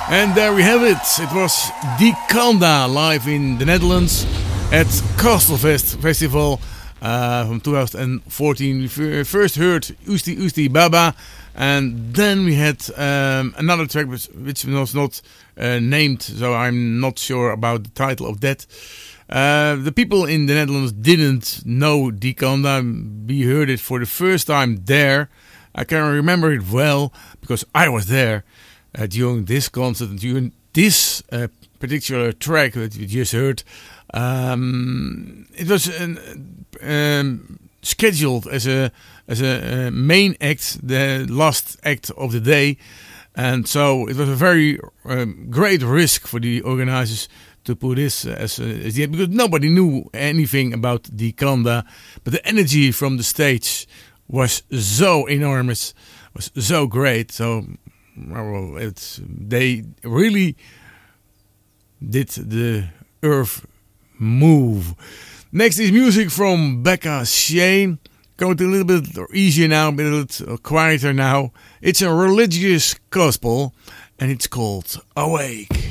And there we have it. It was Dikanda live in the Netherlands at Kastelfest Festival from 2014. We first heard Usti Usti Baba, and then we had another track which was not named, so I'm not sure about the title of that. The people in the Netherlands didn't know Dikanda. We heard it for the first time there. I can remember it well because I was there during this concert and during this particular track that we just heard. It was scheduled as a main act, the last act of the day, and so it was a very great risk for the organizers to put this as the end, because nobody knew anything about Dikanda, but the energy from the stage was so enormous, was so great. So well, they really did the earth move. Next is music from Becca Shane. Going a little bit easier now, a bit quieter now. It's a religious gospel, and it's called Awake.